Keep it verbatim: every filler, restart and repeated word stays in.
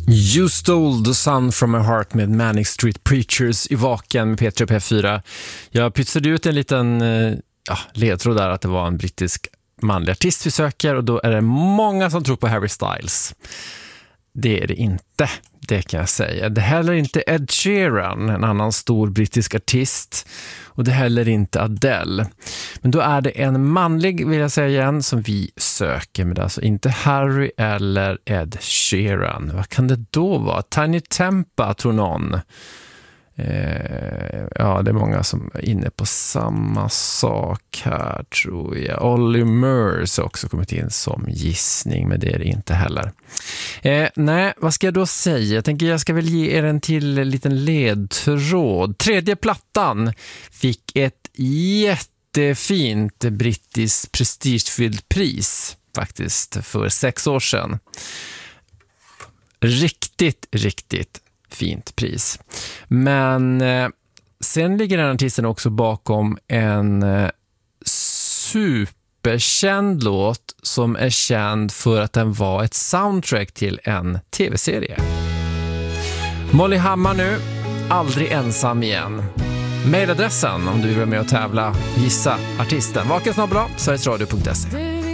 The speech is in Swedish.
You Stole the Sun from My Heart med Manic Street Preachers i Vaken med P tre och P fyra. Jag pytsade ut en liten ja, ledtråd där att det var en brittisk manlig artist vi söker, och då är det många som tror på Harry Styles. Det är det inte, det kan jag säga. Det är heller inte Ed Sheeran, en annan stor brittisk artist, och det är heller inte Adele. Men då är det en manlig, vill jag säga igen, som vi söker, med alltså inte Harry eller Ed Sheeran. Vad kan det då vara? Tiny Tempa, tror någon. Eh, ja, det är många som är inne på samma sak här, tror jag. Olly Murs har också kommit in som gissning, men det är det inte heller. Eh, nej, vad ska jag då säga? Jag tänker jag ska väl ge er en till liten ledtråd. Tredje plattan fick ett jättefint brittiskt prestigefyllt pris faktiskt för sex år sedan. Riktigt, riktigt fint pris. Men eh, sen ligger den artisten också bakom en eh, superkänd låt som är känd för att den var ett soundtrack till en tv-serie. Molly Hammar nu, Aldrig ensam igen. Mailadressen om du vill vara med och tävla, gissa artisten. Vakensnabbla, sverigesradio punkt se.